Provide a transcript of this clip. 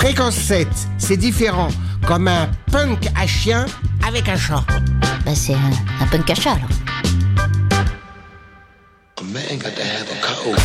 Fréquence 7, c'est différent. Comme un punk à chien avec un chat. Bah c'est un punk à chat alors. A man got to have a code.